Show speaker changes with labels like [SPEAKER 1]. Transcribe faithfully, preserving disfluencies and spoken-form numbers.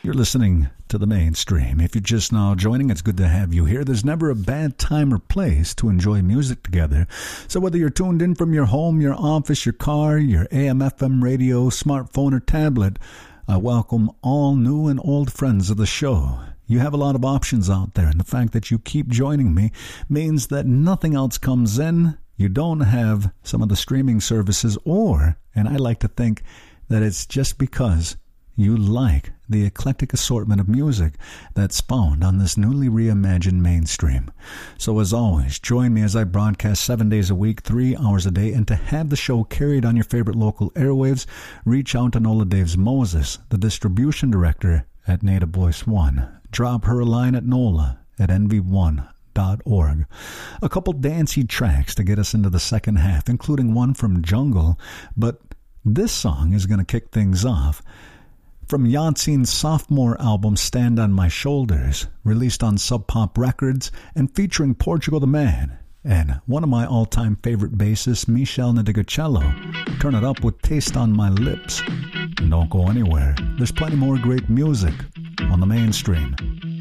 [SPEAKER 1] You're listening to The Mainstream. If you're just now joining, it's good to have you here. There's never a bad time or place to enjoy music together. So whether you're tuned in from your home, your office, your car, your A M F M radio, smartphone, or tablet, I welcome all new and old friends of the show. You have a lot of options out there, and the fact that you keep joining me means that nothing else comes in. You don't have some of the streaming services, or, and I like to think that it's just because you like the eclectic assortment of music that's found on this newly reimagined mainstream. So as always, join me as I broadcast seven days a week, three hours a day, and to have the show carried on your favorite local airwaves, reach out to Nola Daves Moses, the distribution director at Native Voice One. Drop her a line at nola at n v one dot org. A couple dancey tracks to get us into the second half, including one from Jungle, but this song is going to kick things off. From Yahtzee's sophomore album Stand on My Shoulders, released on Sub Pop Records and featuring Portugal the Man and one of my all-time favorite bassists, Michel Ndegeocello. Turn it up with Taste on My Lips. And don't go anywhere. There's plenty more great music on The Mainstream.